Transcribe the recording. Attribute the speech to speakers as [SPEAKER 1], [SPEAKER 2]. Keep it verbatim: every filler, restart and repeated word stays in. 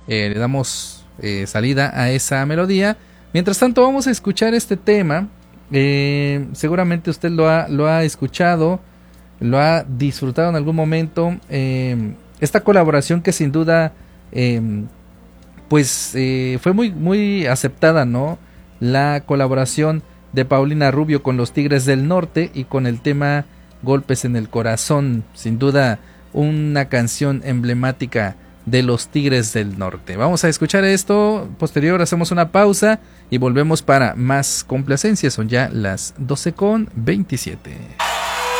[SPEAKER 1] eh, le damos eh, salida a esa melodía. Mientras tanto vamos a escuchar este tema. Eh, seguramente usted lo ha, lo ha escuchado, lo ha disfrutado en algún momento. Eh, esta colaboración que sin duda eh, pues eh, fue muy, muy aceptada, ¿no? La colaboración de Paulina Rubio con los Tigres del Norte y con el tema Golpes en el Corazón, sin duda una canción emblemática de los Tigres del Norte. Vamos a escuchar esto, posterior hacemos una pausa y volvemos para más complacencias. Son ya las doce con veintisiete.